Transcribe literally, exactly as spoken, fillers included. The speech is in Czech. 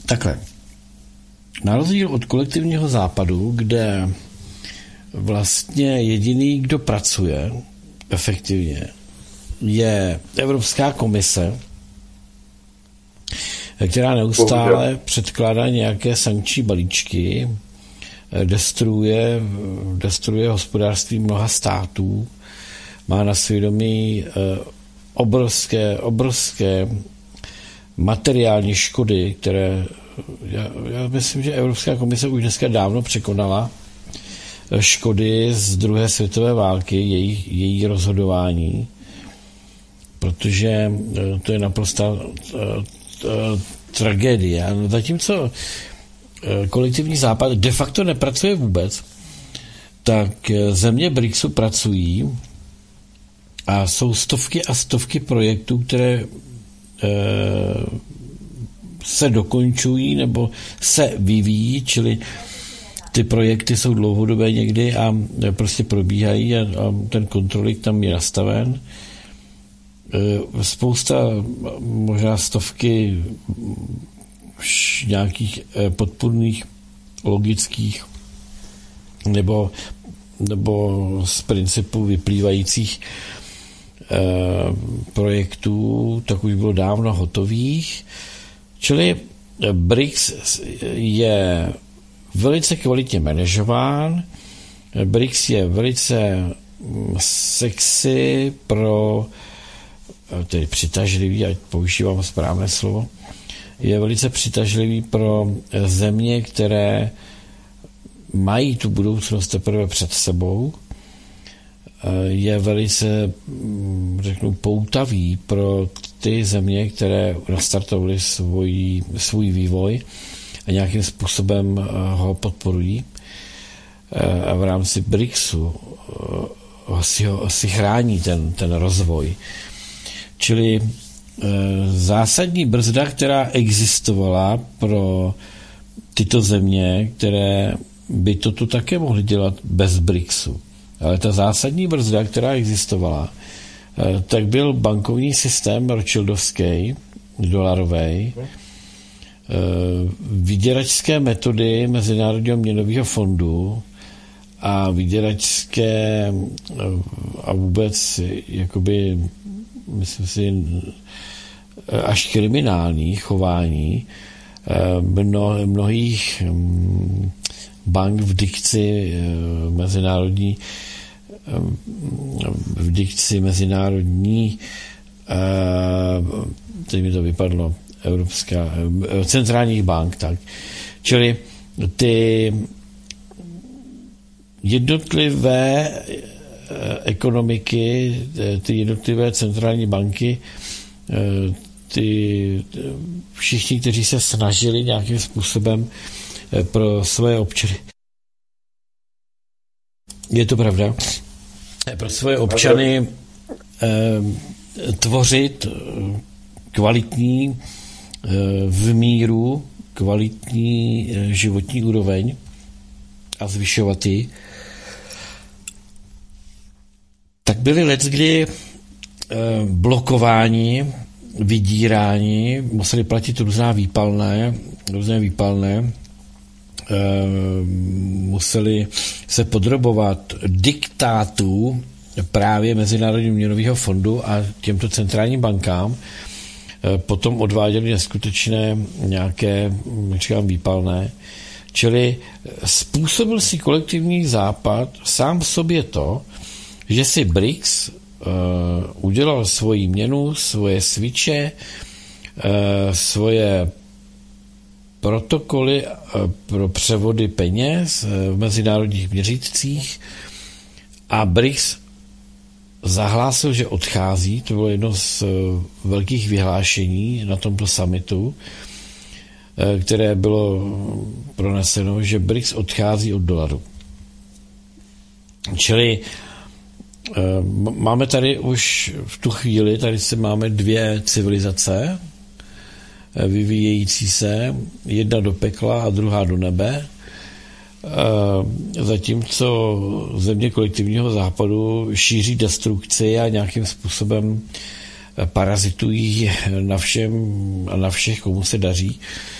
Takhle. Na rozdíl od kolektivního západu, kde vlastně jediný, kdo pracuje efektivně, je Evropská komise, která neustále předkládá nějaké sankční balíčky, destruuje, destruuje hospodářství mnoha států, má na svědomí obrovské, obrovské materiální škody, které já, já myslím, že Evropská komise už dneska dávno překonala škody z druhé světové války, její, její rozhodování, protože to je naprostá tragédie. Zatímco kolektivní západ de facto nepracuje vůbec, tak země BRICSu pracují a jsou stovky a stovky projektů, které se dokončují nebo se vyvíjí, čili ty projekty jsou dlouhodobé někdy a prostě probíhají a, a ten kontrolik tam je nastaven. Spousta, možná stovky nějakých podpůrných, logických nebo, nebo z principu vyplývajících eh, projektů, tak už bylo dávno hotových. Čili BRICS je velice kvalitně manažován, BRICS je velice sexy pro, tedy přitažlivý, ať používám správné slovo, je velice přitažlivý pro země, které mají tu budoucnost teprve před sebou, je velice, řeknu, poutavý pro ty země, které nastartovaly svůj, svůj vývoj a nějakým způsobem ho podporují. A v rámci BRICSu si, ho, si chrání ten, ten rozvoj. Čili zásadní brzda, která existovala pro tyto země, které by to tu také mohly dělat bez BRICSu. Ale ta zásadní brzda, která existovala, tak byl bankovní systém rothschildovský, dolarový, vyděračské metody Mezinárodního měnového fondu a vyděračské a vůbec jakoby, myslím si, až kriminální chování mno, mnohých bank v dikci mezinárodní v dikci mezinárodní teď mi to vypadlo Evropská, centrálních bank, tak. Čili ty jednotlivé ekonomiky, ty jednotlivé centrální banky, ty všichni, kteří se snažili nějakým způsobem pro své občany. Je to pravda? Pro své občany eh, tvořit kvalitní eh, v míru kvalitní eh, životní úroveň a zvyšovat ji, tak byly leckdy eh, blokováni, vydírání, museli platit různá výpalné, různé výpalné, museli se podrobovat diktátu právě Mezinárodního měnového fondu a těmto centrálním bankám, potom odváděli neskutečné nějaké, říkám, výpalné. Čili způsobil si kolektivní západ sám v sobě to, že si BRICS uh, udělal svoji měnu, svoje switche, uh, svoje protokoly pro převody peněz v mezinárodních měřítcích a BRICS zahlásil, že odchází. To bylo jedno z velkých vyhlášení na tomto summitu, které bylo proneseno, že BRICS odchází od dolaru. Čili máme tady už v tu chvíli, tady se máme dvě civilizace vyvíjející se, jedna do pekla a druhá do nebe, zatímco země kolektivního západu šíří destrukci a nějakým způsobem parazitují na všem a na všech, komu se daří.